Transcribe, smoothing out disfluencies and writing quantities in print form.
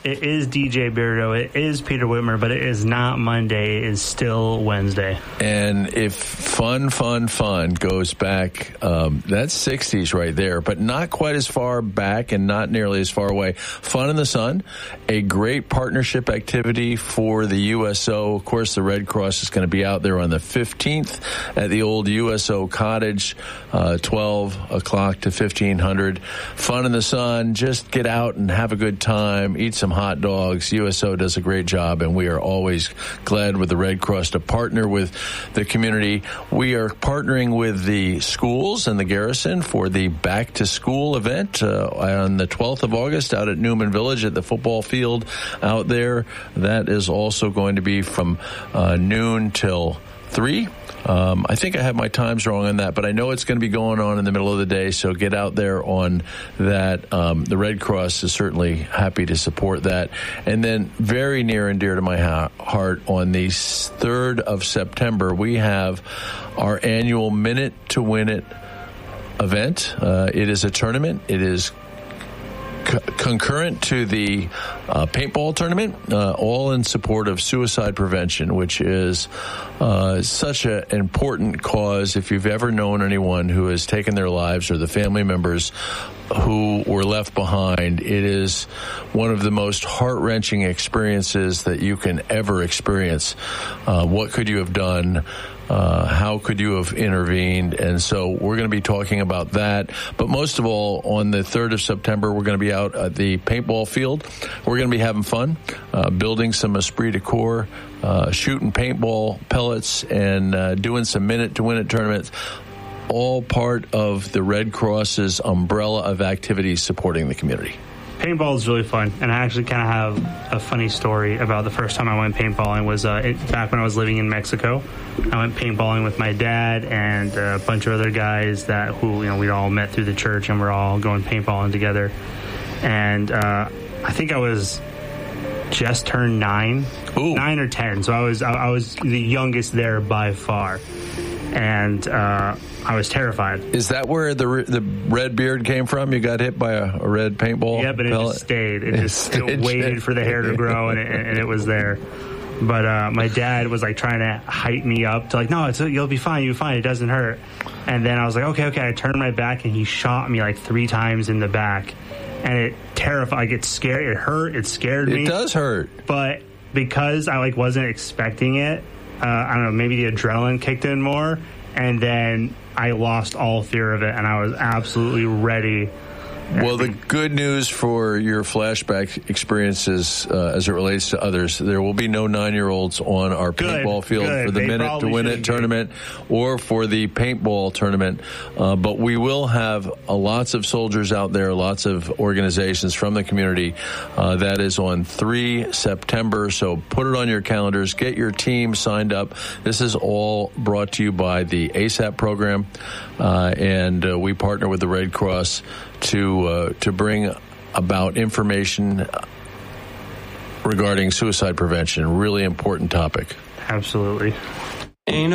It is DJ Beardo. It is Peter Whitmer, but it is not Monday. It is still Wednesday. And if fun goes back, that's 60s right there, but not quite as far back and not nearly as far away. Fun in the Sun, a great partnership activity for the USO. Of course, the Red Cross is going to be out there on the 15th at the old USO Cottage, 12 o'clock to 1500. Fun in the Sun, just get out and have a good time, eat some hot dogs. USO does a great job, and we are always glad with the Red Cross to partner with the community. We are partnering with the schools and the Garrison for the Back to School event on the 12th of August out at Newman Village at the football field out there. That is also going to be from noon till 3. I think I have my times wrong on that, but I know it's going to be going on in the middle of the day, so get out there on that. The Red Cross is certainly happy to support that. And then very near and dear to my heart, on the 3rd of September, we have our annual Minute to Win It event. It is a tournament. It is concurrent to the paintball tournament, all in support of suicide prevention, which is such an important cause. If you've ever known anyone who has taken their lives or the family members who were left behind, it is one of the most heart-wrenching experiences that you can ever experience. What could you have done? How could you have intervened? And so we're going to be talking about that. But most of all, on the 3rd of September, we're going to be out at the paintball field. We're going to be having fun, building some esprit de corps, shooting paintball pellets, and doing some Minute to Win It tournaments. All part of the Red Cross's umbrella of activities supporting the community. Paintball is really fun, and I actually kind of have a funny story about the first time I went paintballing. Was back when I was living in Mexico. I went paintballing with my dad and a bunch of other guys who we'd all met through the church, and we're all going paintballing together. And I think I was just turned 9 or 10, so I was the youngest there by far, and I was terrified. Is that where the red beard came from? You got hit by a red paintball? Yeah, but it just stayed. It waited for the hair to grow, and it was there. But my dad was trying to hype me up to no, you'll be fine. You'll be fine. It doesn't hurt. And then I was like, okay. I turned my back, and he shot me 3 times in the back, and it terrified. I get scared. It hurt. It scared me. It does hurt. But because I wasn't expecting it, I don't know. Maybe the adrenaline kicked in more, and then I lost all fear of it, and I was absolutely ready. Well, the good news for your flashback experiences as it relates to others, there will be no 9-year-olds on our paintball field for the Minute to Win It tournament or for the paintball tournament. But we will have lots of soldiers out there, lots of organizations from the community. That is on 3 September. So put it on your calendars. Get your team signed up. This is all brought to you by the ASAP program. And we partner with the Red Cross to bring about information regarding suicide prevention. Really important topic. Absolutely.